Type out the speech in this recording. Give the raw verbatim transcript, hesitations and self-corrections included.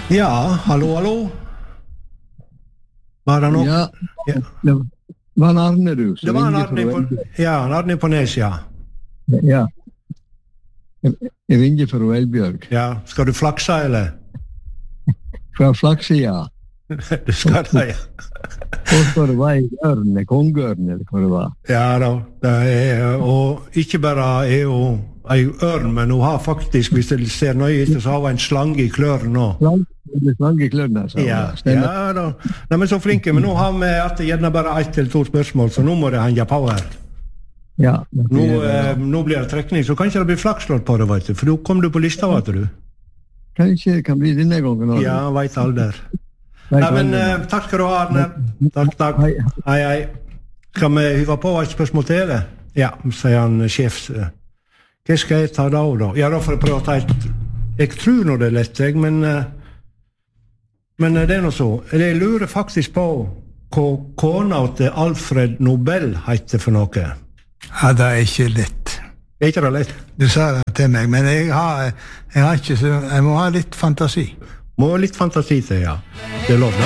Ja, hallo, hallo. Var det noe? Ja, Ja. det var en Arne du. Det var en Arne på, ja, en Arne på Nes, ja. Ja. Jeg ringer for Elbjørg. Ja, skal du flakse, eller? Fra flakse, ja. Du skal da, ja. Og så det var en ørn, kongørn, eller hva det var. Ja da, det er, og ikke bare er hun en ørn, men hun har faktisk, hvis du ser nøye etter, så har hun en slange i kløren nå. Slange i kløren, altså. Ja, ja da. Nei, men så flinke, men nå har vi at det gjerne bare ett eller to spørsmål, så nå må det henge på her. Ja. Nå, eh, nå blir det trekning, så kanskje det blir flakslått på det, vet du, for nå kom du på lista, vet du. Kanskje det kan bli denne gangen også. Ja, vet aldri. Nei, men eh, takk skal du ha, Arne. Takk, takk. Hei. Hei, hei. Skal vi hyve på et spørsmål til det? Ja, sier han sjef. Hva skal jeg ta da, da? Ja, da får jeg prøve å ta et... Jeg tror nå det er lett, jeg, men... Men det er noe så. Jeg lurer faktisk på hva kona til Alfred Nobel heter for noe. Ja, det er ikke lett. Er ikke det lett? Du sa det til meg, men jeg har, jeg har ikke så... Jeg må ha litt fantasi. Må ha litt fantasi til, ja. Det er lov, da.